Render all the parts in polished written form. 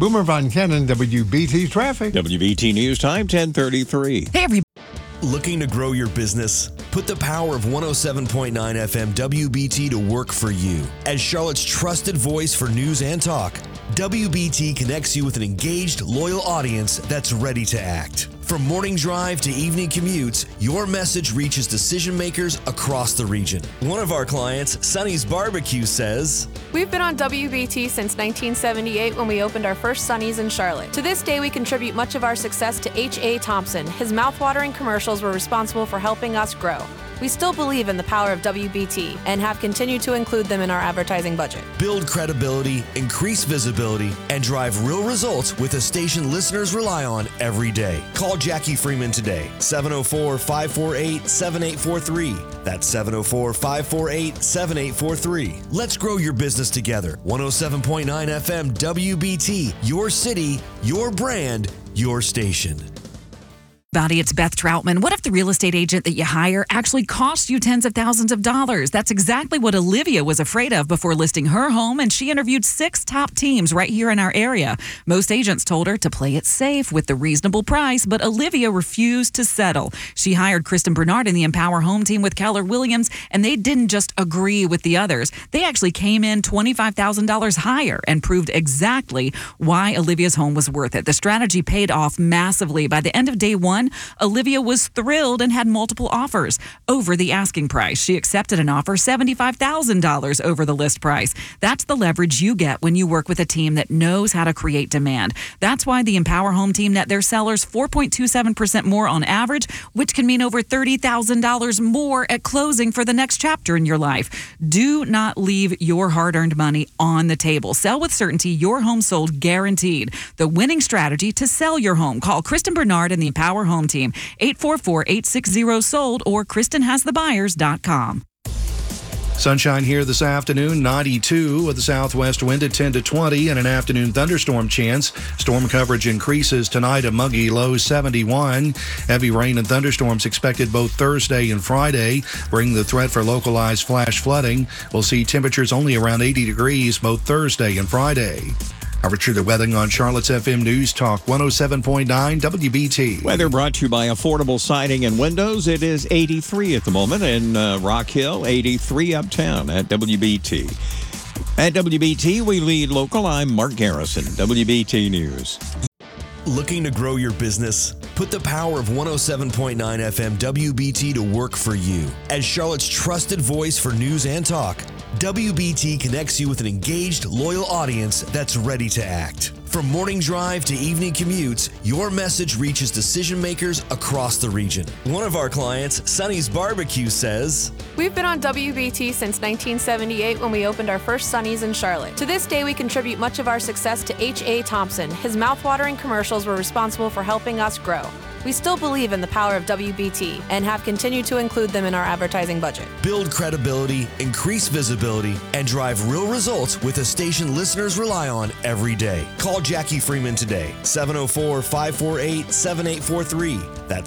Boomer Von Cannon, WBT Traffic. WBT News Time, 10:33. Hey, everybody. Looking to grow your business? Put the power of 107.9 FM WBT to work for you. As Charlotte's trusted voice for news and talk, WBT connects you with an engaged, loyal audience that's ready to act. From morning drive to evening commutes, your message reaches decision makers across the region. One of our clients, Sonny's Barbecue, says, "We've been on WBT since 1978 when we opened our first Sonny's in Charlotte. To this day, we contribute much of our success to H.A. Thompson. His mouthwatering commercials were responsible for helping us grow. We still believe in the power of WBT and have continued to include them in our advertising budget. Build credibility, increase visibility, and drive real results with a station listeners rely on every day. Call Jackie Freeman today, 704-548-7843. That's 704-548-7843. Let's grow your business together. 107.9 FM WBT, your city, your brand, your station. It's Beth Troutman. What if the real estate agent that you hire actually costs you tens of thousands of dollars? That's exactly what Olivia was afraid of before listing her home, and she interviewed 6 top teams right here in our area. Most agents told her to play it safe with the reasonable price, but Olivia refused to settle. She hired Kristen Bernard in the Empower Home team with Keller Williams, and they didn't just agree with the others. They actually came in $25,000 higher and proved exactly why Olivia's home was worth it. The strategy paid off massively. By the end of day one, Olivia was thrilled and had multiple offers over the asking price. She accepted an offer $75,000 over the list price. That's the leverage you get when you work with a team that knows how to create demand. That's why the Empower Home team net their sellers 4.27% more on average, which can mean over $30,000 more at closing for the next chapter in your life. Do not leave your hard-earned money on the table. Sell with certainty, your home sold guaranteed. The winning strategy to sell your home. Call Kristen Bernard and the Empower Home team, 844-860-SOLD or KristenHasTheBuyers.com. Sunshine here this afternoon, 92 with a southwest wind at 10 to 20 and an afternoon thunderstorm chance. Storm coverage increases tonight, a muggy low 71. Heavy rain and thunderstorms expected both Thursday and Friday, bring the threat for localized flash flooding. We'll see temperatures only around 80 degrees both Thursday and Friday. Richard the weather on Charlotte's FM News Talk 107.9 WBT. Weather brought to you by Affordable Siding and Windows. It is 83 at the moment in Rock Hill, 83 uptown at WBT. At WBT, we lead local. I'm Mark Garrison, WBT News. Looking to grow your business? Put the power of 107.9 FM WBT to work for you. As Charlotte's trusted voice for news and talk, WBT connects you with an engaged, loyal audience that's ready to act. From morning drive to evening commutes, your message reaches decision makers across the region. One of our clients, Sonny's Barbecue, says, "We've been on WBT since 1978 when we opened our first Sonny's in Charlotte. To this day, we contribute much of our success to H.A. Thompson. His mouthwatering commercials were responsible for helping us grow. We still believe in the power of WBT and have continued to include them in our advertising budget. Build credibility, increase visibility, and drive real results with a station listeners rely on every day. Call Jackie Freeman today, 704-548-7843. That's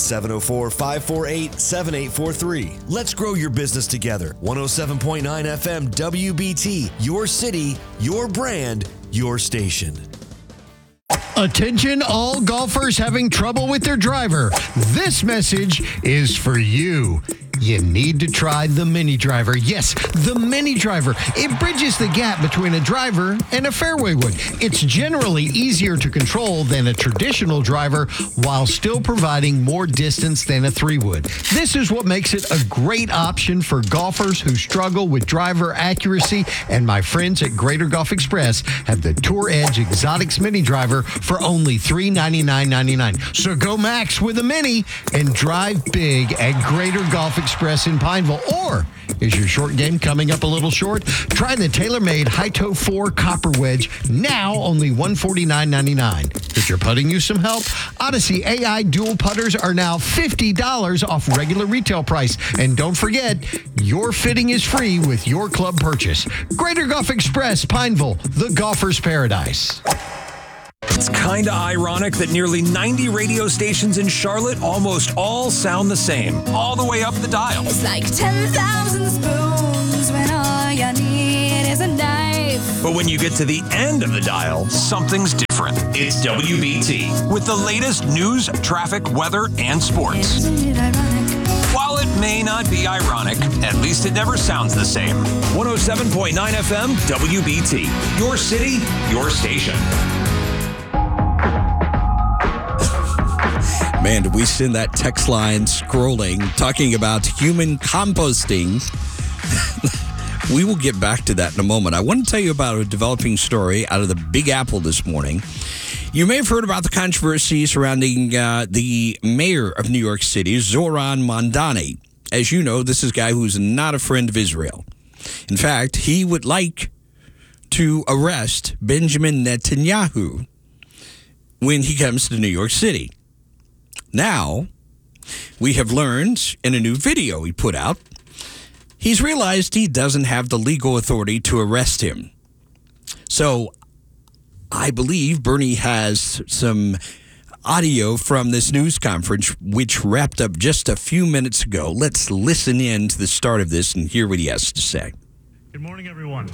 704-548-7843. Let's grow your business together. 107.9 FM WBT, your city, your brand, your station. Attention all golfers having trouble with their driver. This message is for you. You need to try the Mini Driver. Yes, the Mini Driver. It bridges the gap between a driver and a fairway wood. It's generally easier to control than a traditional driver while still providing more distance than a 3-wood. This is what makes it a great option for golfers who struggle with driver accuracy, and my friends at Greater Golf Express have the Tour Edge Exotics Mini Driver for only $399.99. So go max with a Mini and drive big at Greater Golf Express in Pineville. Or is your short game coming up a little short? Try the TaylorMade High Toe 4 Copper Wedge, now only $149.99. If you're putting you some help, Odyssey AI Dual Putters are now $50 off regular retail price. And don't forget, your fitting is free with your club purchase. Greater Golf Express, Pineville, the golfer's paradise. It's kind of ironic that nearly 90 radio stations in Charlotte almost all sound the same, all the way up the dial. It's like 10,000 spoons when all you need is a knife. But when you get to the end of the dial, something's different. different. It's WBT with the latest news, traffic, weather, and sports. Isn't it ironic? While it may not be ironic, at least it never sounds the same. 107.9 FM, WBT. Your city, your station. Man, did we send that text line scrolling, talking about human composting? We will get back to that in a moment. I want to tell you about a developing story out of the Big Apple this morning. You may have heard about the controversy surrounding the mayor of New York City, Zoran Mamdani. As you know, this is a guy who's not a friend of Israel. In fact, he would like to arrest Benjamin Netanyahu when he comes to New York City. Now, we have learned in a new video he put out, he's realized he doesn't have the legal authority to arrest him. So, I believe Bernie has some audio from this news conference, which wrapped up just a few minutes ago. Let's listen in to the start of this and hear what he has to say. Good morning, everyone.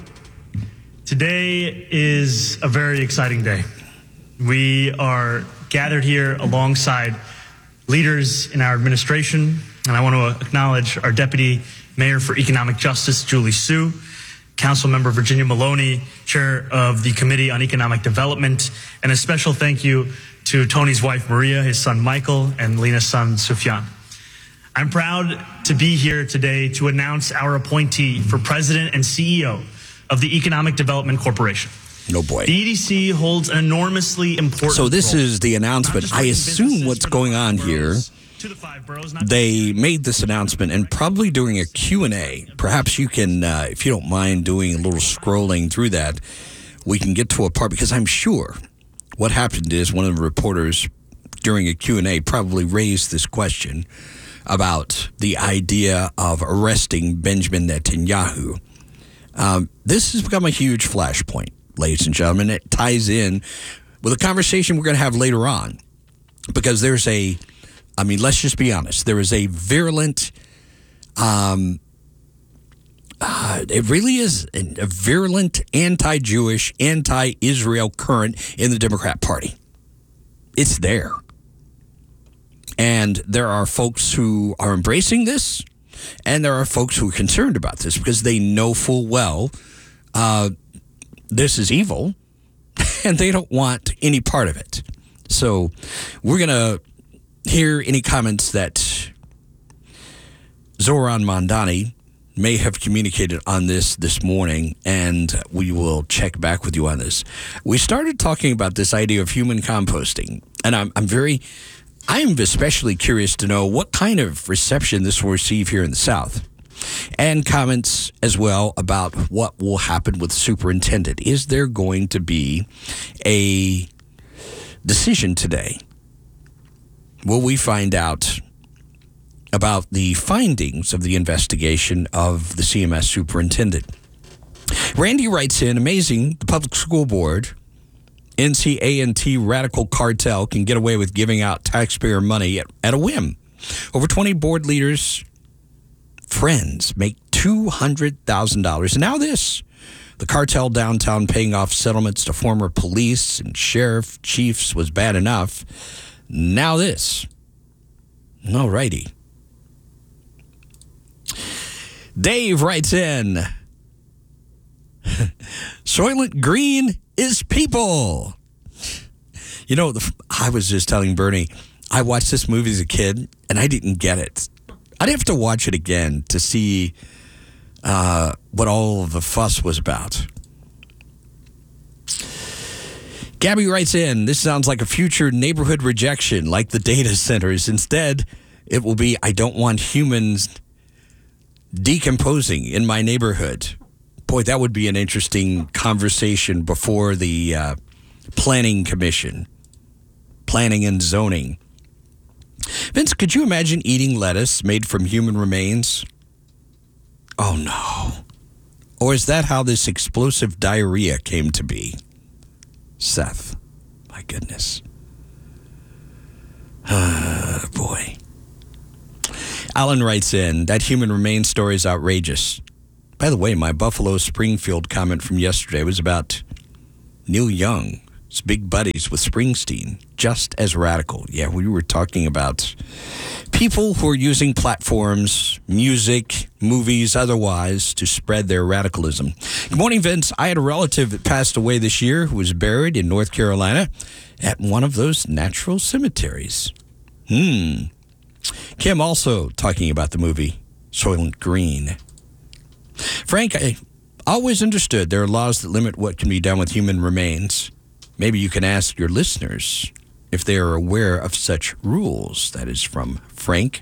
Today is a very exciting day. We are gathered here alongside leaders in our administration, and I want to acknowledge our Deputy Mayor for Economic Justice, Julie Su, Council Member Virginia Maloney, Chair of the Committee on Economic Development, and a special thank you to Tony's wife, Maria, his son, Michael, and Lena's son, Sufyan. I'm proud to be here today to announce our appointee for President and CEO of the Economic Development Corporation. No boy. The EDC holds an enormously important So this role. is the announcement. I assume what's going on here, they made this announcement and probably during a Q&A. Perhaps you can, if you don't mind doing a little scrolling through that, we can get to a part, because I'm sure what happened is one of the reporters during a Q&A probably raised this question about the idea of arresting Benjamin Netanyahu. This has become a huge flashpoint, ladies and gentlemen. It ties in with a conversation we're going to have later on, because there's let's just be honest, there is a virulent, it really is a virulent anti-Jewish, anti-Israel current in the Democrat Party. It's there. And there are folks who are embracing this, and there are folks who are concerned about this because they know full well this is evil, and they don't want any part of it. So we're going to hear any comments that Zoran Mamdani may have communicated on this morning, and we will check back with you on this. We started talking about this idea of human composting, and I am especially curious to know what kind of reception this will receive here in the South, and comments as well about what will happen with the superintendent. Is there going to be a decision today? Will we find out about the findings of the investigation of the CMS superintendent? Randy writes in, amazing, the public school board, NCA&T radical cartel can get away with giving out taxpayer money at a whim. Over 20 board leaders, friends, make $200,000. And now this, the cartel downtown paying off settlements to former police and sheriff chiefs was bad enough. Now this. All righty. Dave writes in, Soylent Green is people. You know, I was just telling Bernie, I watched this movie as a kid, and I didn't get it. I'd have to watch it again to see what all of the fuss was about. Gabby writes in, this sounds like a future neighborhood rejection, like the data centers. Instead, it will be, I don't want humans decomposing in my neighborhood. Boy, that would be an interesting conversation before the Planning Commission, Planning and Zoning. Vince, could you imagine eating lettuce made from human remains? Oh, no. Or is that how this explosive diarrhea came to be? Seth, my goodness. Boy. Alan writes in, that human remains story is outrageous. By the way, my Buffalo Springfield comment from yesterday was about Neil Young is big buddies with Springsteen, Just as Radical. Yeah, we were talking about people who are using platforms, music, movies, otherwise, to spread their radicalism. Good morning, Vince. I had a relative that passed away this year who was buried in North Carolina at one of those natural cemeteries. Kim also talking about the movie Soylent Green. Frank, I always understood there are laws that limit what can be done with human remains. Maybe you can ask your listeners if they are aware of such rules. That is from Frank.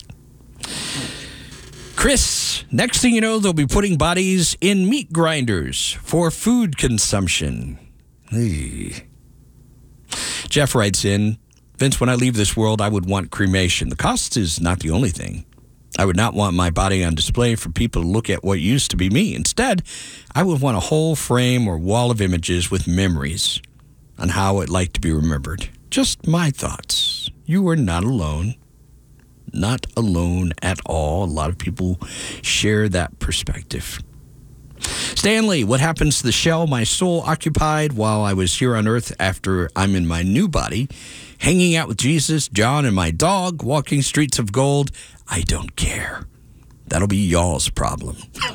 Chris, next thing you know, they'll be putting bodies in meat grinders for food consumption. Hey. Jeff writes in, Vince, when I leave this world, I would want cremation. The cost is not the only thing. I would not want my body on display for people to look at what used to be me. Instead, I would want a whole frame or wall of images with memories on how I'd like to be remembered. Just my thoughts. You are not alone. Not alone at all. A lot of people share that perspective. Stanley, what happens to the shell my soul occupied while I was here on earth after I'm in my new body? Hanging out with Jesus, John, and my dog, walking streets of gold. I don't care. That'll be y'all's problem.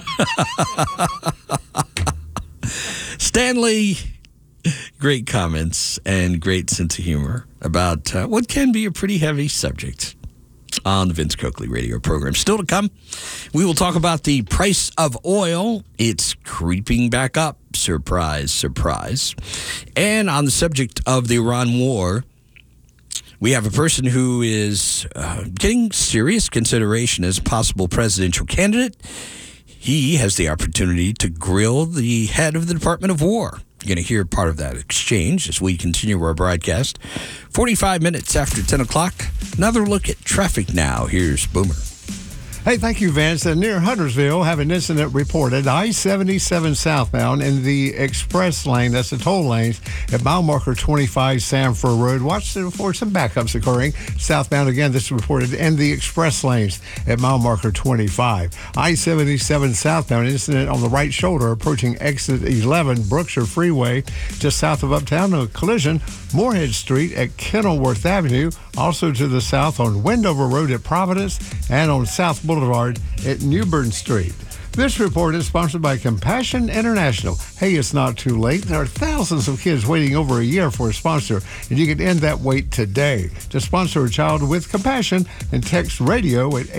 Stanley, great comments and great sense of humor about what can be a pretty heavy subject on the Vince Coakley radio program. Still to come, we will talk about the price of oil. It's creeping back up. Surprise, surprise. And on the subject of the Iran war, we have a person who is getting serious consideration as a possible presidential candidate. He has the opportunity to grill the head of the Department of War. You're going to hear part of that exchange as we continue our broadcast. 45 minutes after 10 o'clock, another look at traffic now. Here's Boomer. Hey, thank you, Vince. Near Huntersville, have an incident reported. I-77 southbound in the express lane, that's the toll lanes, at mile marker 25 Sanford Road. Watch for some backups occurring. Southbound, again, this is reported in the express lanes at mile marker 25. I-77 southbound incident on the right shoulder approaching exit 11 Brookshire Freeway just south of Uptown. A collision, Moorhead Street at Kenilworth Avenue. Also to the south on Wendover Road at Providence and on South Boulevard at Newbern Street. This report is sponsored by Compassion International. Hey, it's not too late. There are thousands of kids waiting over a year for a sponsor, and you can end that wait today. To sponsor a child with compassion, and text radio at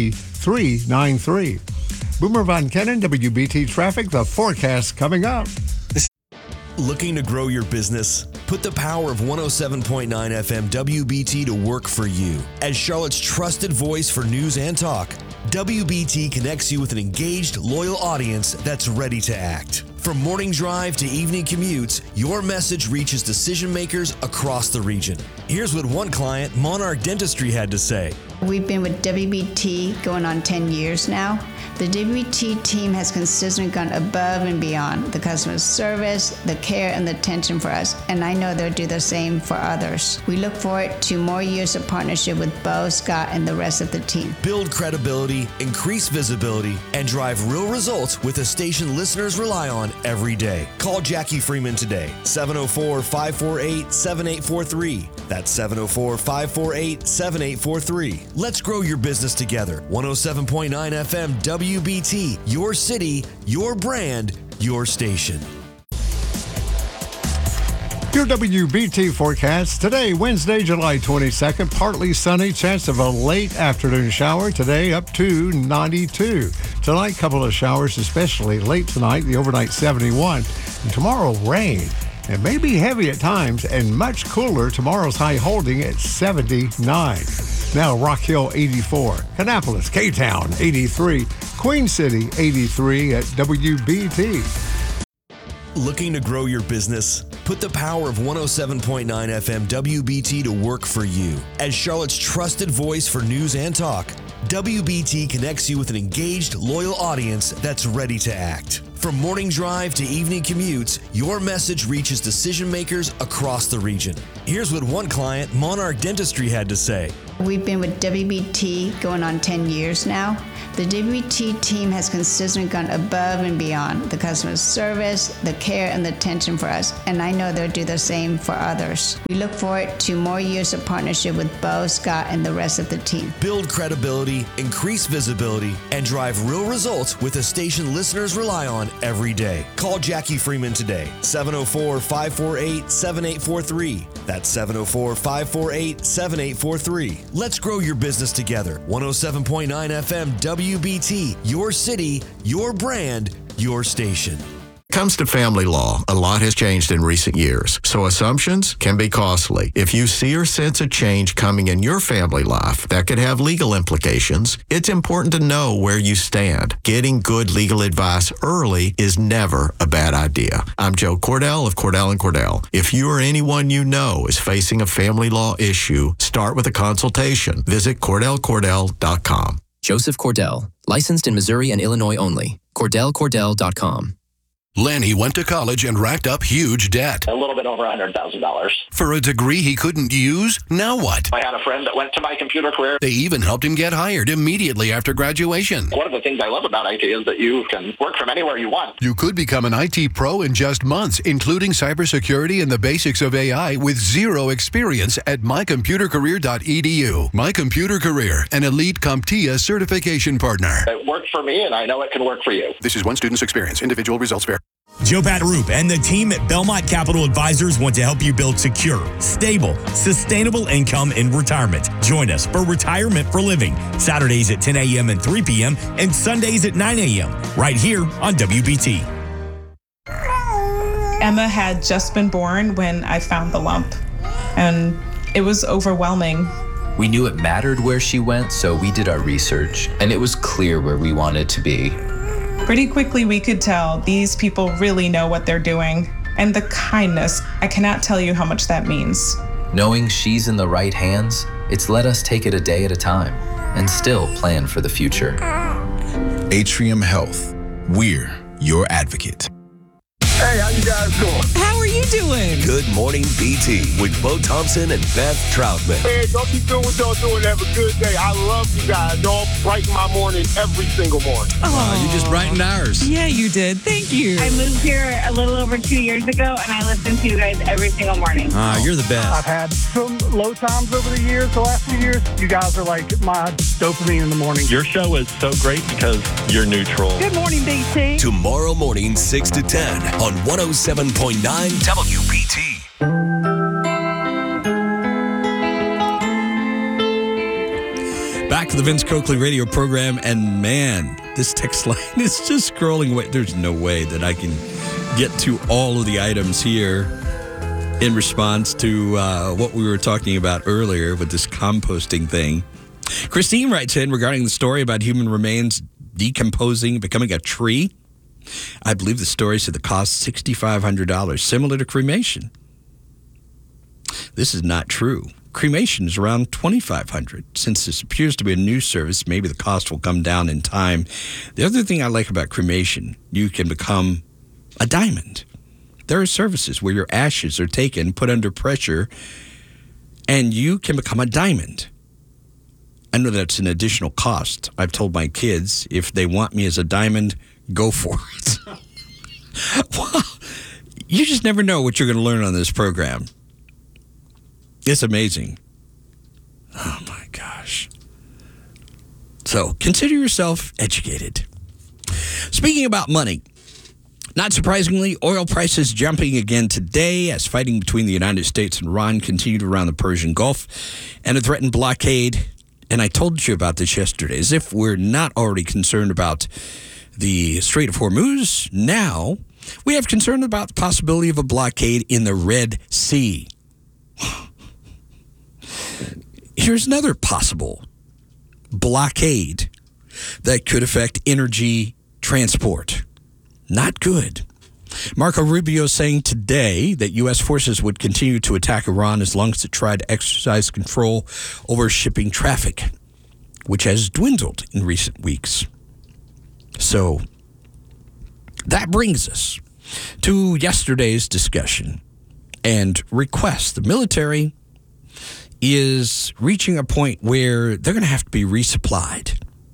83393. Boomer Von Kennan, WBT Traffic, the forecast coming up. Looking to grow your business? Put the power of 107.9 FM WBT to work for you. As Charlotte's trusted voice for news and talk, WBT connects you with an engaged, loyal audience that's ready to act. From morning drive to evening commutes, your message reaches decision makers across the region. Here's what one client, Monarch Dentistry, had to say. We've been with WBT going on 10 years now. The WBT team has consistently gone above and beyond the customer service, the care, and the attention for us, and I know they'll do the same for others. We look forward to more years of partnership with Bo, Scott, and the rest of the team. Build credibility, increase visibility, and drive real results with a station listeners rely on every day. Call Jackie Freeman today, 704-548-7843. That's 704-548-7843. Let's grow your business together. 107.9 FM WBT, your city, your brand, your station. Your WBT forecast today, Wednesday, July 22nd, partly sunny, chance of a late afternoon shower. Today up to 92. Tonight, couple of showers, especially late tonight, the overnight 71. And tomorrow, rain. It may be heavy at times and much cooler. Tomorrow's high holding at 79. Now, Rock Hill 84, Kannapolis, K-Town 83, Queen City 83 at WBT. Looking to grow your business? Put the power of 107.9 FM WBT to work for you. As Charlotte's trusted voice for news and talk, WBT connects you with an engaged, loyal audience that's ready to act. From morning drive to evening commutes, your message reaches decision makers across the region. Here's what one client, Monarch Dentistry, had to say. We've been with WBT going on 10 years now. The WBT team has consistently gone above and beyond the customer service, the care, and the attention for us, and I know they'll do the same for others. We look forward to more years of partnership with Bo, Scott, and the rest of the team. Build credibility, increase visibility, and drive real results with a station listeners rely on every day. Call Jackie Freeman today, 704-548-7843. That's 704-548-7843. Let's grow your business together. 107.9 FM WBT, your city, your brand, your station. Comes to family law, a lot has changed in recent years, so assumptions can be costly. If you see or sense a change coming in your family life that could have legal implications, it's important to know where you stand. Getting good legal advice early is never a bad idea. I'm Joe Cordell of Cordell & Cordell. If you or anyone you know is facing a family law issue, start with a consultation. Visit CordellCordell.com. Joseph Cordell, licensed in Missouri and Illinois only. CordellCordell.com. Lanny went to college and racked up huge debt. A little bit over $100,000. For a degree he couldn't use? Now what? I had a friend that went to My Computer Career. They even helped him get hired immediately after graduation. One of the things I love about IT is that you can work from anywhere you want. You could become an IT pro in just months, including cybersecurity and the basics of AI with zero experience at mycomputercareer.edu. My Computer Career, an elite CompTIA certification partner. It worked for me, and I know it can work for you. This is one student's experience. Individual results vary. Joe Pataroop and the team at Belmont Capital Advisors want to help you build secure, stable, sustainable income in retirement. Join us for Retirement for Living, Saturdays at 10 a.m. and 3 p.m. and Sundays at 9 a.m. right here on WBT. Emma had just been born when I found the lump, and it was overwhelming. We knew it mattered where she went, so we did our research, and it was clear where we wanted to be. Pretty quickly, we could tell these people really know what they're doing. And the kindness, I cannot tell you how much that means. Knowing she's in the right hands, it's let us take it a day at a time and still plan for the future. Atrium Health. We're your advocate. Hey, how you guys doing? How are you doing? Good Morning BT with Bo Thompson and Beth Troutman. Hey, don't keep doing what y'all doing. Have a good day. I love you guys. Y'all brighten my morning every single morning. Oh, you just brightened ours. Yeah, you did. Thank you. I moved here a little over 2 years ago, and I listen to you guys every single morning. You're the best. I've had some low times over the years, the last few years. You guys are like my dopamine in the morning. Your show is so great because you're neutral. Good morning, BT. Tomorrow morning, 6 to 10 on 107.9 WBT. Back to the Vince Coakley radio program, and man, this text line is just scrolling away. There's no way that I can get to all of the items here in response to what we were talking about earlier with this composting thing. Christine writes in regarding the story about human remains decomposing, becoming a tree. I believe the story said the cost $6,500, similar to cremation. This is not true. Cremation is around $2,500. Since this appears to be a new service, maybe the cost will come down in time. The other thing I like about cremation, you can become a diamond. There are services where your ashes are taken, put under pressure, and you can become a diamond. I know that's an additional cost. I've told my kids, if they want me as a diamond, go for it. Well, you just never know what you're going to learn on this program. It's amazing. Oh, my gosh. So consider yourself educated. Speaking about money, not surprisingly, oil prices jumping again today as fighting between the United States and Iran continued around the Persian Gulf and a threatened blockade. And I told you about this yesterday. As if we're not already concerned about the Strait of Hormuz, now we have concern about the possibility of a blockade in the Red Sea. Here's another possible blockade that could affect energy transport. Not good. Marco Rubio saying today that U.S. forces would continue to attack Iran as long as it tried to exercise control over shipping traffic, which has dwindled in recent weeks. So that brings us to yesterday's discussion and request. The military is reaching a point where they're going to have to be resupplied.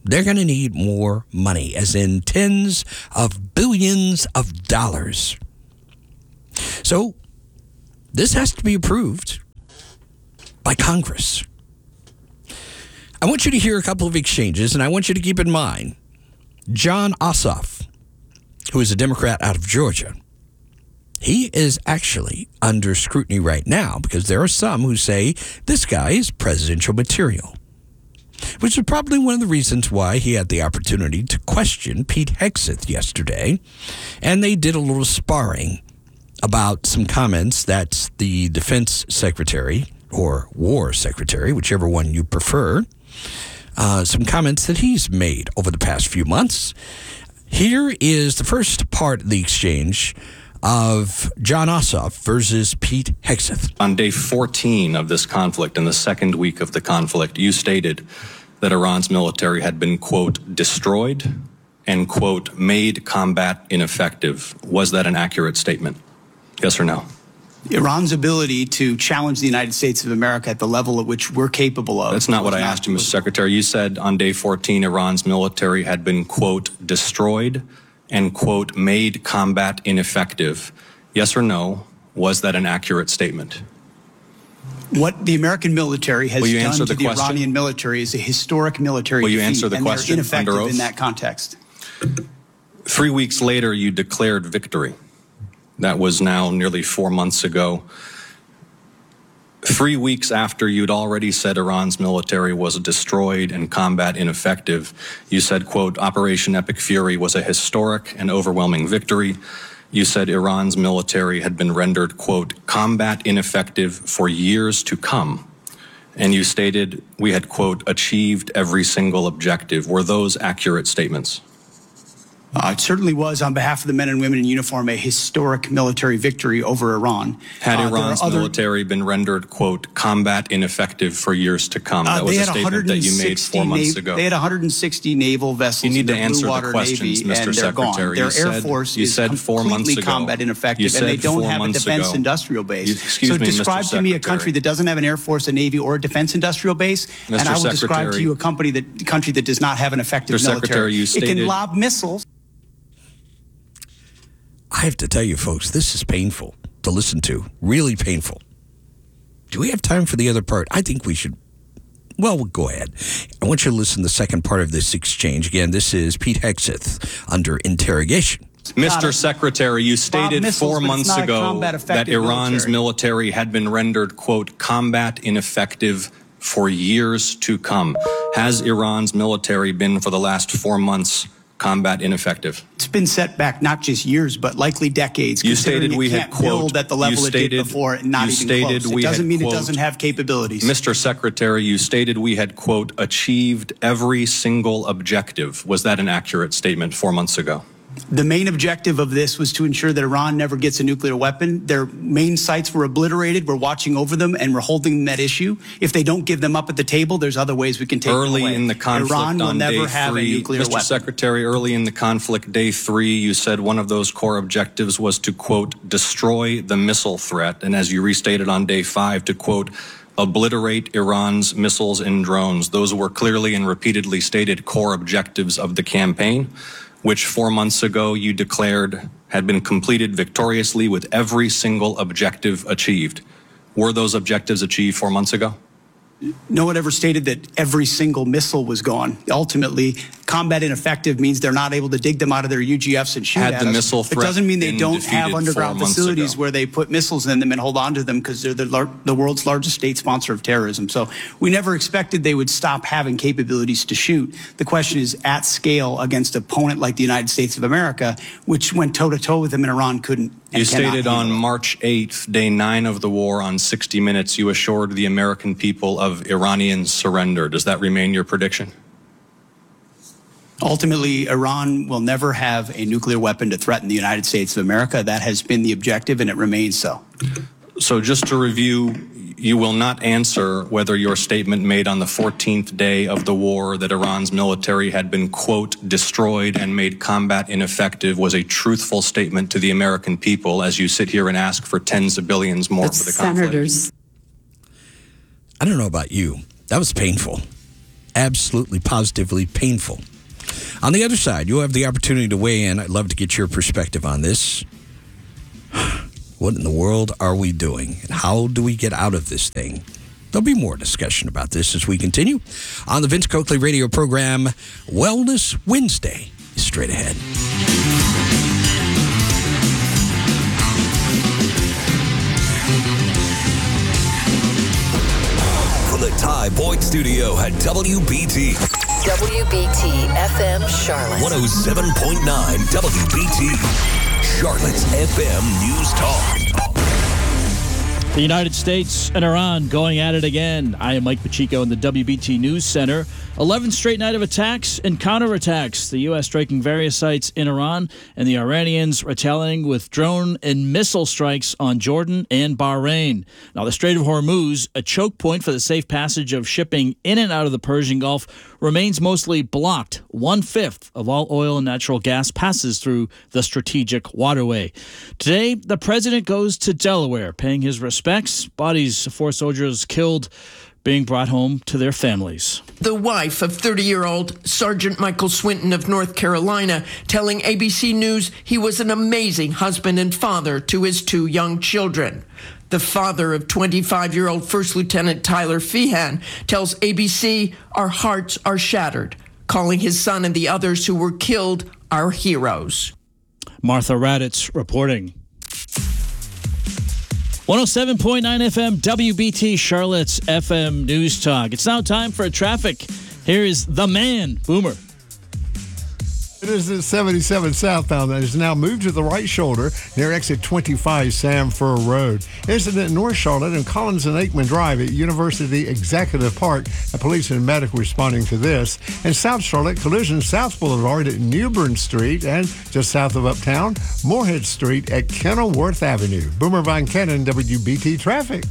They're going to need more money, as in tens of billions of dollars. So this has to be approved by Congress. I want you to hear a couple of exchanges, and I want you to keep in mind Jon Ossoff, who is a Democrat out of Georgia. He is actually under scrutiny right now because there are some who say this guy is presidential material, which is probably one of the reasons why he had the opportunity to question Pete Hegseth yesterday. And they did a little sparring about some comments that the defense secretary or war secretary, whichever one you prefer, some comments that he's made over the past few months. Here is the first part of the exchange of Jon Ossoff versus Pete Hegseth. On day 14 of this conflict, in the second week of the conflict, you stated that Iran's military had been, quote, destroyed and, quote, made combat ineffective. Was that an accurate statement? Yes or no? Iran's ability to challenge the United States of America at the level at which we're capable of. That's not what I asked you, Mr. Secretary. You said on day 14, Iran's military had been, quote, destroyed and, quote, made combat ineffective. Yes or no? Was that an accurate statement? What the American military has done to the question? Iranian military is a historic military Will you defeat, answer the and question they're ineffective under oath? in that context. 3 weeks later, you declared victory. That was now nearly 4 months ago. 3 weeks after you'd already said Iran's military was destroyed and combat ineffective, you said, quote, Operation Epic Fury was a historic and overwhelming victory. You said Iran's military had been rendered, quote, combat ineffective for years to come. And you stated we had, quote, achieved every single objective. Were those accurate statements? It certainly was, on behalf of the men and women in uniform, a historic military victory over Iran. Had Iran's military been rendered, quote, combat ineffective for years to come? That was a statement that you made 4 months ago. They had 160 naval vessels. You need in to the answer Blue the Water questions, Navy, Mr. and they're gone. Secretary. Their Air Force is completely combat ineffective, and they don't have a defense industrial base. So describe to me a country that doesn't have an Air Force, a Navy, or a defense industrial base, and I will describe to you a country that does not have an effective military. It can lob missiles. I have to tell you, folks, this is painful to listen to. Really painful. Do we have time for the other part? I think we should. Well, we'll go ahead. I want you to listen to the second part of this exchange. Again, this is Pete Hegseth under interrogation. Mr. Secretary, you stated 4 months ago that Iran's military had been rendered, quote, combat ineffective for years to come. Has Iran's military been, for the last 4 months, combat ineffective? It's been set back not just years, but likely decades. You stated we had, quote, build at the level it did before, and not even close. It doesn't mean it doesn't have capabilities. Mr. Secretary, you stated we had, quote, achieved every single objective. Was that an accurate statement 4 months ago? The main objective of this was to ensure that Iran never gets a nuclear weapon. Their main sites were obliterated. We're watching over them, and we're holding that issue. If they don't give them up at the table, there's other ways we can take them away. Early in the conflict Iran will on never day have 3, a nuclear Mr. weapon. Secretary, early in the conflict, day 3, you said one of those core objectives was to, quote, destroy the missile threat. And as you restated on day 5, to, quote, obliterate Iran's missiles and drones. Those were clearly and repeatedly stated core objectives of the campaign, which 4 months ago you declared had been completed victoriously with every single objective achieved. Were those objectives achieved 4 months ago? No one ever stated that every single missile was gone. Ultimately, combat ineffective means they're not able to dig them out of their UGFs and shoot Had at the us. missile It threat doesn't mean they been don't have defeated underground 4 months facilities ago? where they put missiles in them and hold on to them because they're the world's largest state sponsor of terrorism. So we never expected they would stop having capabilities to shoot. The question is at scale against an opponent like the United States of America, which went toe-to-toe with them, and Iran couldn't. You stated on March 8th, day 9 of the war, on 60 Minutes, you assured the American people of Iranian surrender. Does that remain your prediction? Ultimately, Iran will never have a nuclear weapon to threaten the United States of America. That has been the objective, and it remains so. So just to review, you will not answer whether your statement made on the 14th day of the war that Iran's military had been, quote, destroyed and made combat ineffective was a truthful statement to the American people as you sit here and ask for tens of billions more for the conflict. I don't know about you. That was painful. absolutely, positively painful. On the other side, you'll have the opportunity to weigh in. I'd love to get your perspective on this. What in the world are we doing? And how do we get out of this thing? There'll be more discussion about this as we continue on the Vince Coakley radio program. Wellness Wednesday is straight ahead. From the Ty Boyd Studio at WBT. WBT FM Charlotte. 107.9 WBT. Charlotte's FM News Talk. The United States and Iran going at it again. I am Mike Pacheco in the WBT News Center. 11th straight night of attacks and counterattacks. The U.S. striking various sites in Iran and the Iranians retaliating with drone and missile strikes on Jordan and Bahrain. Now, the Strait of Hormuz, a choke point for the safe passage of shipping in and out of the Persian Gulf, remains mostly blocked. 1/5 of all oil and natural gas passes through the strategic waterway. Today, the president goes to Delaware, paying his respects. Bodies of 4 soldiers killed being brought home to their families. The wife of 30-year-old Sergeant Michael Swinton of North Carolina telling ABC News he was an amazing husband and father to his 2 young children. The father of 25-year-old First Lieutenant Tyler Feehan tells ABC, "Our hearts are shattered," calling his son and the others who were killed our heroes. Martha Raddatz reporting. 107.9 FM WBT Charlotte's FM News Talk. It's now time for traffic. Here is the man, Boomer. It is at 77 southbound that is now moved to the right shoulder near exit 25 Samford Road. Incident in North Charlotte and Collins and Aikman Drive at University Executive Park. Police and medical responding to this. And South Charlotte, collision South Boulevard at Newbern Street and just south of Uptown, Moorhead Street at Kenilworth Avenue. Boomer Von Cannon, WBT Traffic.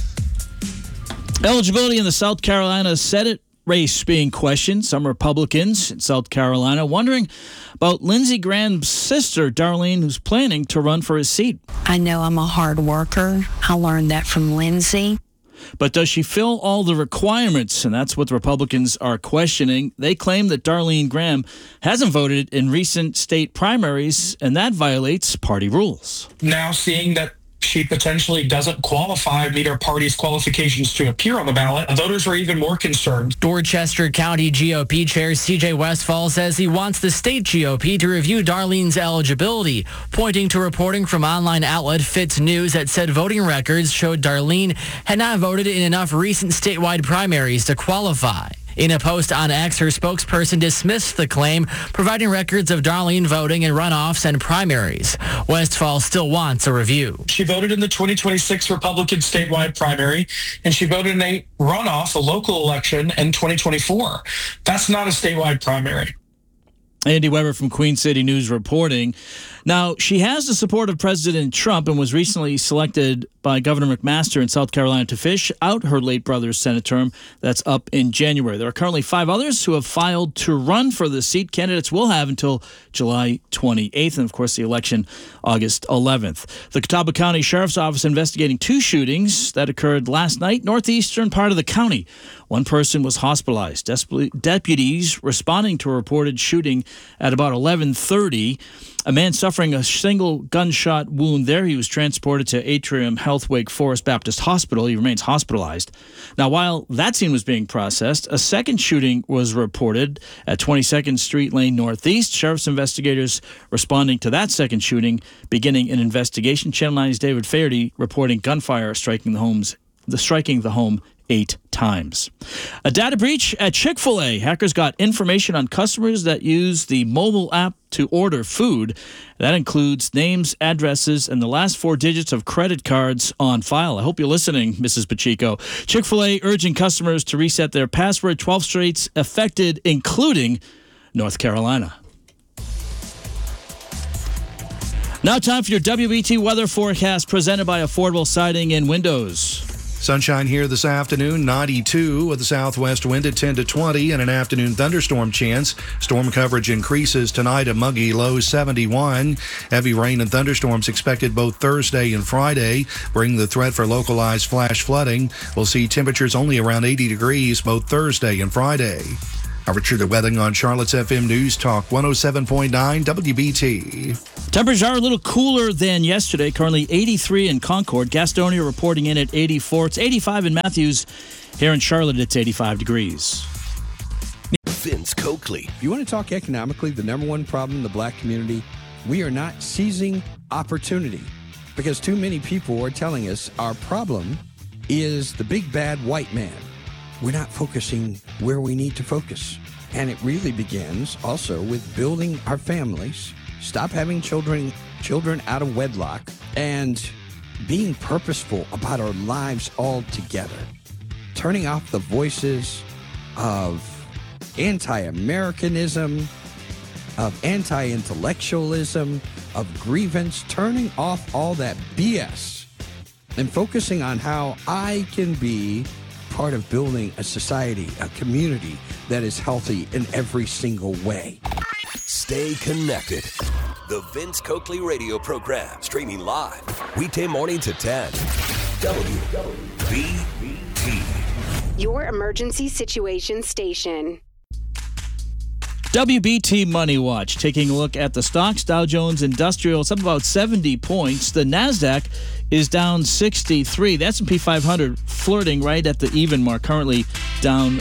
Eligibility in the South Carolina Senate race being questioned. Some Republicans in South Carolina wondering about Lindsey Graham's sister, Darlene, who's planning to run for his seat. I know I'm a hard worker. I learned that from Lindsey. But does she fill all the requirements? And that's what the Republicans are questioning. They claim that Darlene Graham hasn't voted in recent state primaries, and that violates party rules. Now seeing that she potentially doesn't meet our party's qualifications to appear on the ballot, voters are even more concerned. Dorchester County GOP Chair C.J. Westfall says he wants the state GOP to review Darlene's eligibility, pointing to reporting from online outlet Fitz News that said voting records showed Darlene had not voted in enough recent statewide primaries to qualify. In a post on X, her spokesperson dismissed the claim, providing records of Darlene voting in runoffs and primaries. Westfall still wants a review. She voted in the 2026 Republican statewide primary, and she voted in a runoff, a local election, in 2024. That's not a statewide primary. Andy Weber from Queen City News reporting. Now, she has the support of President Trump and was recently selected by Governor McMaster in South Carolina to fish out her late brother's Senate term. That's up in January. There are currently 5 others who have filed to run for the seat. Candidates will have until July 28th, and of course the election August 11th. The Catawba County Sheriff's Office investigating 2 shootings that occurred last night, northeastern part of the county. 1 person was hospitalized. Deputies responding to a reported shooting at about 11:30. A man suffering a single gunshot wound there. He was transported to Atrium Health Wake Forest Baptist Hospital. He remains hospitalized. Now, while that scene was being processed, a second shooting was reported at 22nd Street Lane Northeast. Sheriff's investigators responding to that second shooting, beginning an investigation. Channel 9's David Faherty reporting gunfire striking the home 8 times. A data breach at Chick-fil-A. Hackers got information on customers that use the mobile app to order food. That includes names, addresses, and the last 4 digits of credit cards on file. I hope you're listening, Mrs. Pacheco. Chick-fil-A urging customers to reset their password. 12 states affected, including North Carolina. Now time for your WBT weather forecast presented by Affordable Siding and Windows. Sunshine here this afternoon, 92 with a southwest wind at 10 to 20 and an afternoon thunderstorm chance. Storm coverage increases tonight, a muggy low 71. Heavy rain and thunderstorms expected both Thursday and Friday, bring the threat for localized flash flooding. We'll see temperatures only around 80 degrees both Thursday and Friday. Richard Wedding on Charlotte's FM News Talk 107.9 WBT. Temperatures are a little cooler than yesterday. Currently 83 in Concord. Gastonia reporting in at 84. It's 85 in Matthews. Here in Charlotte, it's 85 degrees. Vince Coakley. If you want to talk economically, the number one problem in the black community, we are not seizing opportunity because too many people are telling us our problem is the big bad white man. We're not focusing where we need to focus. And it really begins also with building our families, stop having children out of wedlock, and being purposeful about our lives altogether. Turning off the voices of anti-Americanism, of anti-intellectualism, of grievance, turning off all that BS and focusing on how I can be part of building a society, a community that is healthy in every single way. Stay connected. The Vince Coakley radio program, streaming live, weekday morning to 10. WBT. Your emergency situation station. WBT Money Watch, taking a look at the stocks. Dow Jones Industrial, it's up about 70 points. The NASDAQ is down 63. The S&P 500 flirting right at the even mark, currently down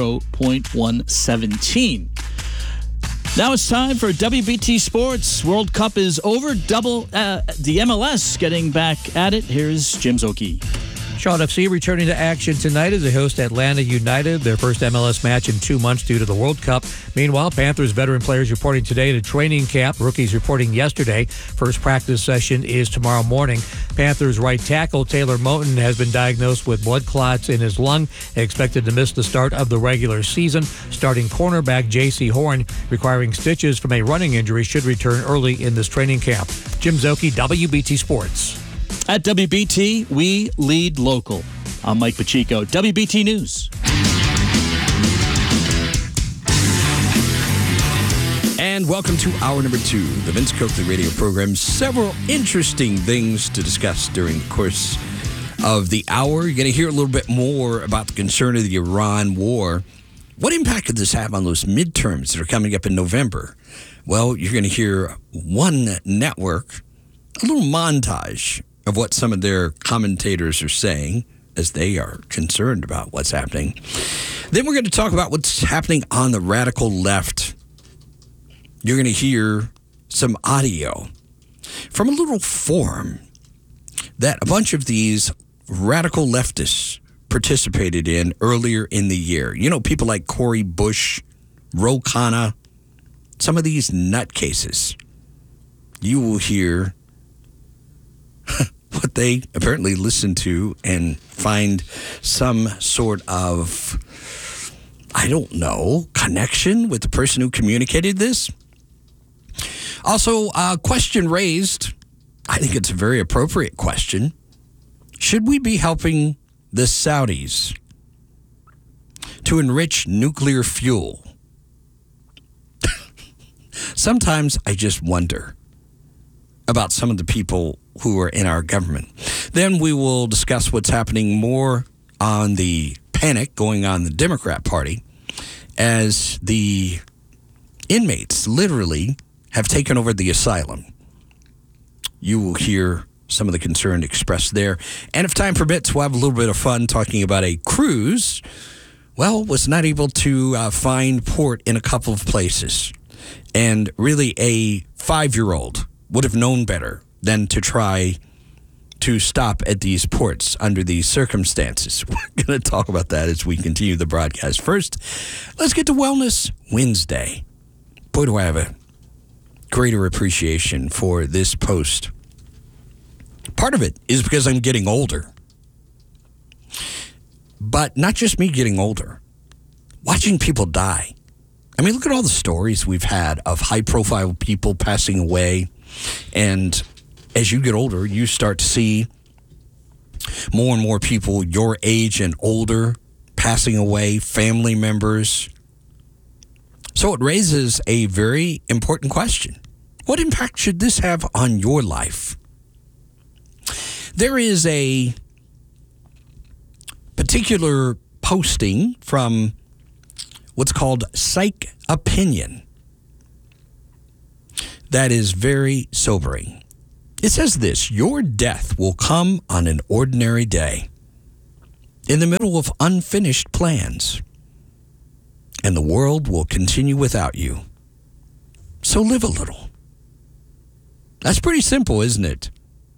0.117. Now it's time for WBT Sports. World Cup is over. The MLS getting back at it. Here's Jim Zoki. Charlotte FC returning to action tonight as they host Atlanta United, their first MLS match in 2 months due to the World Cup. Meanwhile, Panthers veteran players reporting today to training camp. Rookies reporting yesterday. First practice session is tomorrow morning. Panthers right tackle Taylor Moton has been diagnosed with blood clots in his lung and expected to miss the start of the regular season. Starting cornerback J.C. Horn, requiring stitches from a running injury, should return early in this training camp. Jim Zoki, WBT Sports. At WBT, we lead local. I'm Mike Pacheco, WBT News. And welcome to hour number 2, the Vince Coakley radio program. Several interesting things to discuss during the course of the hour. You're going to hear a little bit more about the concern of the Iran war. What impact could this have on those midterms that are coming up in November? Well, you're going to hear one network, a little montage of what some of their commentators are saying as they are concerned about what's happening. Then we're going to talk about what's happening on the radical left. You're going to hear some audio from a little forum that a bunch of these radical leftists participated in earlier in the year. You know, people like Cori Bush, Ro Khanna, some of these nutcases. You will hear what they apparently listen to and find some sort of, I don't know, connection with the person who communicated this. Also, a question raised, I think it's a very appropriate question. Should we be helping the Saudis to enrich nuclear fuel? Sometimes I just wonder about some of the people who are in our government. Then we will discuss what's happening more on the panic going on in the Democrat Party as the inmates literally have taken over the asylum. You will hear some of the concern expressed there. And if time permits, we'll have a little bit of fun talking about a cruise, was not able to find port in a couple of places. And really a 5-year-old would have known better than to try to stop at these ports under these circumstances. We're going to talk about that as we continue the broadcast. First, let's get to Wellness Wednesday. Boy, do I have a greater appreciation for this post. Part of it is because I'm getting older. But not just me getting older. Watching people die. I mean, look at all the stories we've had of high-profile people passing away. And as you get older, you start to see More and more people your age and older passing away, family members. So it raises a very important question. What impact should this have on your life? There is a particular posting from what's called Psych Opinion that is very sobering. It says this: your death will come on an ordinary day, in the middle of unfinished plans, and the world will continue without you. So live a little. That's pretty simple, isn't it?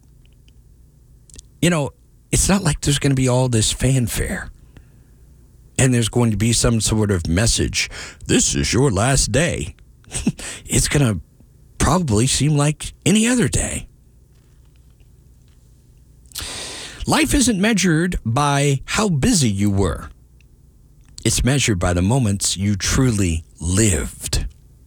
You know, it's not like there's going to be all this fanfare and there's going to be some sort of message. This is your last day. It's going to probably seem like any other day. Life isn't measured by how busy you were. It's measured by the moments you truly lived.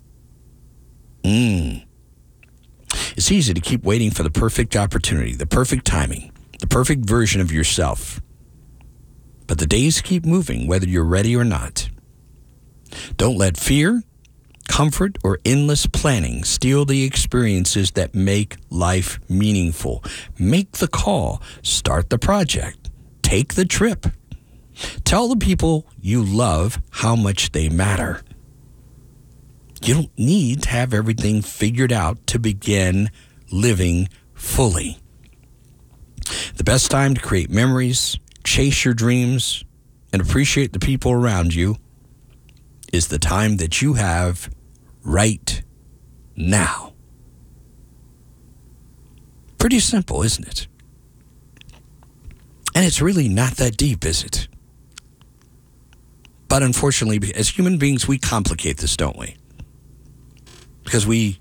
It's easy to keep waiting for the perfect opportunity, the perfect timing, the perfect version of yourself. But the days keep moving, whether you're ready or not. Don't let fear, comfort, or endless planning steal the experiences that make life meaningful. Make the call. Start the project. Take the trip. Tell the people you love how much they matter. You don't need to have everything figured out to begin living fully. The best time to create memories, chase your dreams, and appreciate the people around you is the time that you have right now. Pretty simple, isn't it? And it's really not that deep, is it? But unfortunately, as human beings, we complicate this, don't we? Because we've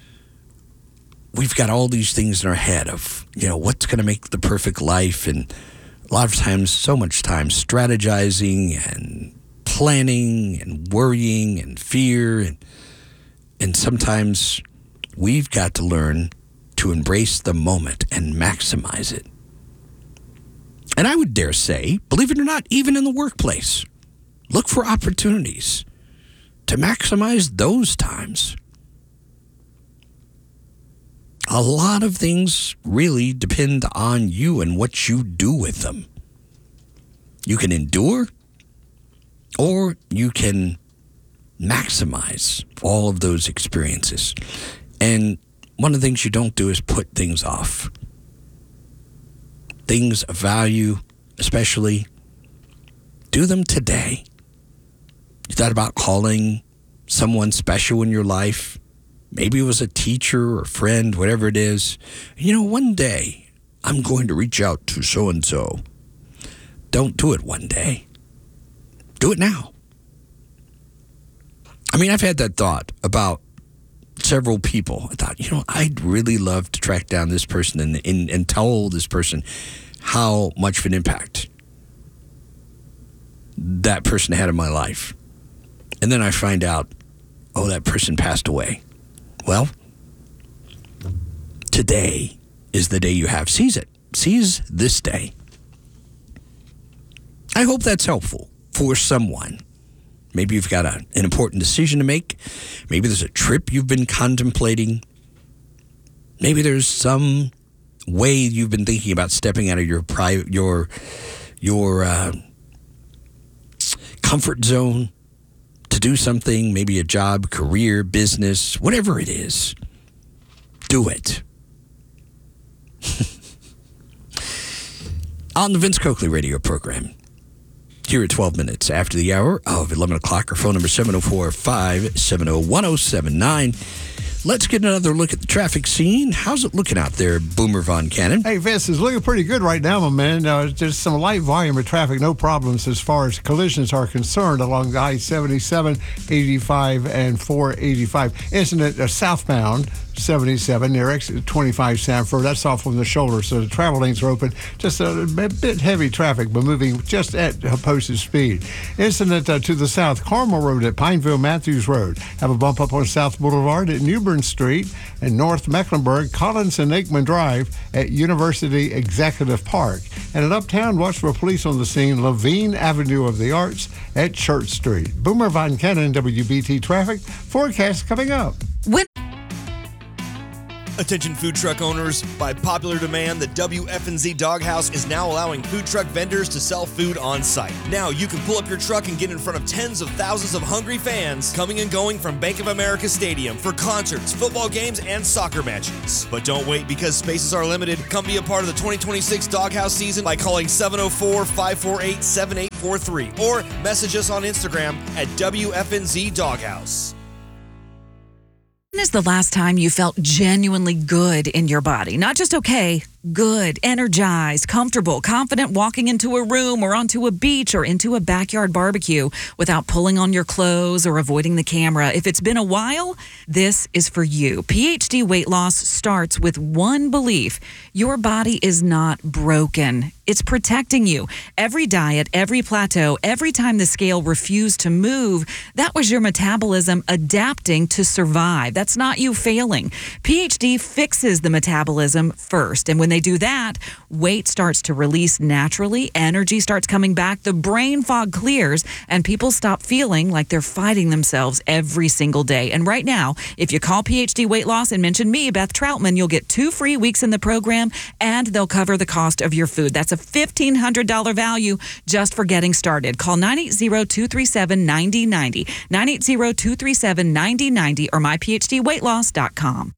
got all these things in our head of, what's going to make the perfect life, and a lot of times, so much time strategizing and planning and worrying and fear, and sometimes we've got to learn to embrace the moment and maximize it. And I would dare say, believe it or not, even in the workplace, look for opportunities to maximize those times. A lot of things really depend on you and what you do with them. You can endure, or you can maximize all of those experiences. And one of the things you don't do is put things off. Things of value, especially, do them today. You thought about calling someone special in your life? Maybe it was a teacher or a friend, whatever it is. One day I'm going to reach out to so-and-so. Don't do it one day. Do it now. I've had that thought about several people. I thought, I'd really love to track down this person and tell this person how much of an impact that person had in my life. And then I find out, that person passed away. Well, today is the day you have. Seize it. Seize this day. I hope that's helpful for someone. Maybe you've got an important decision to make. Maybe there's a trip you've been contemplating. Maybe there's some way you've been thinking about stepping out of your comfort zone to do something, maybe a job, career, business, whatever it is. Do it. On the Vince Coakley radio program, here at 12 minutes after the hour of 11 o'clock. Our phone number 704-570-1079. Let's get another look at the traffic scene. How's it looking out there, Boomer Von Cannon? Hey, Vince, it's looking pretty good right now, my man. Just some light volume of traffic, no problems as far as collisions are concerned along the I-77, 85, and 485. Incident southbound 77 near exit 25 Sanford. That's off on the shoulder, so the travel lanes are open. Just a bit heavy traffic, but moving just at posted speed. Incident to the south, Carmel Road at Pineville Matthews Road. Have a bump up on South Boulevard at Newberry Woodburn Street and North Mecklenburg, Collins and Aikman Drive at University Executive Park. And at Uptown, watch for police on the scene, Levine Avenue of the Arts at Church Street. Boomer Von Cannon, WBT Traffic. Forecast coming up. Attention food truck owners, by popular demand, the WFNZ Doghouse is now allowing food truck vendors to sell food on site. Now you can pull up your truck and get in front of tens of thousands of hungry fans coming and going from Bank of America Stadium for concerts, football games, and soccer matches. But don't wait, because spaces are limited. Come be a part of the 2026 Doghouse season by calling 704-548-7843 or message us on Instagram at WFNZ Doghouse. When is the last time you felt genuinely good in your body? Not just okay, good, energized, comfortable, confident walking into a room or onto a beach or into a backyard barbecue without pulling on your clothes or avoiding the camera. If it's been a while, this is for you. PhD weight loss starts with one belief: your body is not broken. It's protecting you. Every diet, every plateau, every time the scale refused to move, that was your metabolism adapting to survive. That's not you failing. PhD fixes the metabolism first. And when they do that, weight starts to release naturally, energy starts coming back, the brain fog clears, and people stop feeling like they're fighting themselves every single day. And right now, if you call PhD Weight Loss and mention me, Beth Troutman, you'll get 2 free weeks in the program, and they'll cover the cost of your food. That's a $1,500 value just for getting started. Call 980-237-9090, 980-237-9090, or myphdweightloss.com.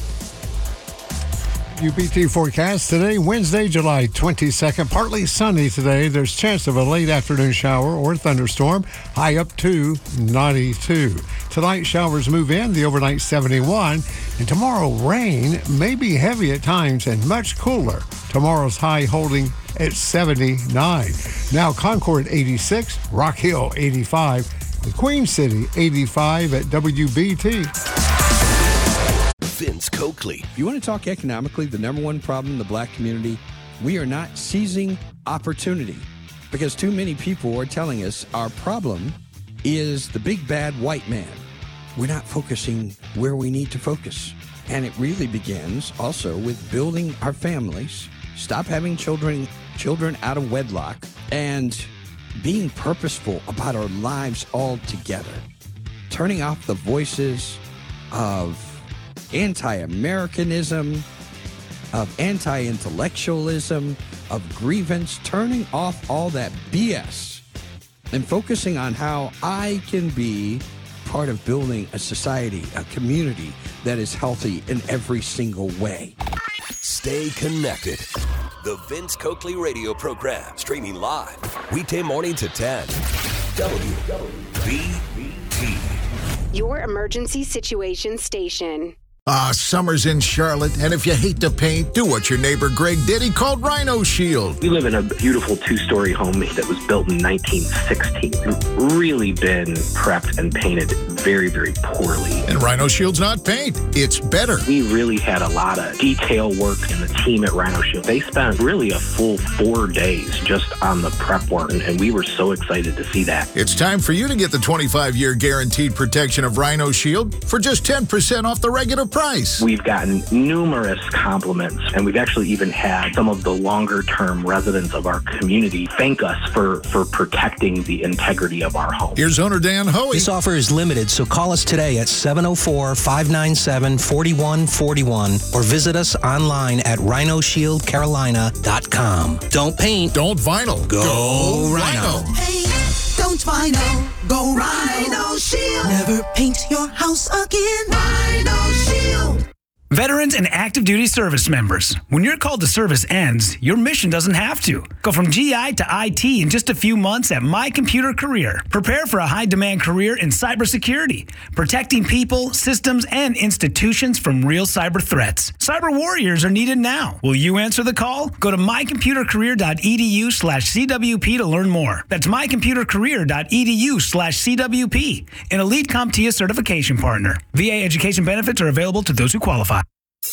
UPT forecast today, Wednesday, July 22nd. Partly sunny today. There's chance of a late afternoon shower or thunderstorm. High up to 92. Tonight, showers move in. The overnight 71. And tomorrow, rain may be heavy at times and much cooler. Tomorrow's high holding at 79. Now, Concord 86, Rock Hill 85, and Queen City 85 at WBT. Vince Coakley. If you want to talk economically, the number one problem in the black community, we are not seizing opportunity, because too many people are telling us our problem is the big bad white man. We're not focusing where we need to focus. And it really begins also with building our families, stop having children out of wedlock, and being purposeful about our lives altogether. Turning off the voices of anti-Americanism, of anti-intellectualism, of grievance, turning off all that BS and focusing on how I can be part of building a society, a community that is healthy in every single way. Stay connected. The Vince Coakley radio program, streaming live, weekday morning to 10. WBT. Your emergency situation station. Summer's in Charlotte, and if you hate to paint, do what your neighbor Greg did. He called Rhino Shield. We live in a beautiful 2-story home that was built in 1916. Really been prepped and painted very, very poorly. And Rhino Shield's not paint. It's better. We really had a lot of detail work, and the team at Rhino Shield, they spent really a full 4 days just on the prep work, and we were so excited to see that. It's time for you to get the 25-year guaranteed protection of Rhino Shield for just 10% off the regular price. We've gotten numerous compliments, and we've actually even had some of the longer-term residents of our community thank us for protecting the integrity of our home. Here's owner Dan Hoey. This offer is limited, so call us today at 704-597-4141 or visit us online at rhinoshieldcarolina.com. Don't paint. Don't vinyl. Go Rhino. Hey, don't vinyl. Go Rhino Shield. Never paint your house again. Rhino Shield. Veterans and active duty service members, when your call to service ends, your mission doesn't have to. Go from GI to IT in just a few months at My Computer Career. Prepare for a high-demand career in cybersecurity, protecting people, systems, and institutions from real cyber threats. Cyber warriors are needed now. Will you answer the call? Go to mycomputercareer.edu/CWP to learn more. That's mycomputercareer.edu/CWP, an elite CompTIA certification partner. VA education benefits are available to those who qualify.